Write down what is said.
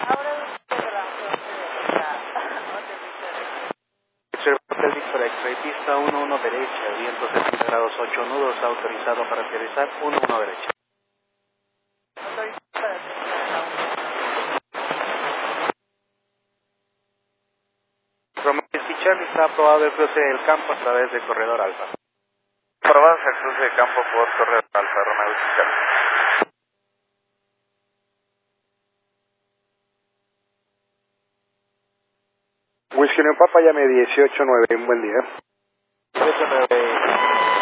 Hotel Victor X-Ray, pista 11 derecha, vientos 70 grados 8 nudos, autorizado para aterrizar 11 derecha. Romeo Charlie está aprobado el cruce del campo a través del corredor alfa. Aprobado el cruce de campo por corredor alfa, Romeo Charlie. Whisky Papa, llame 18-9, un buen día.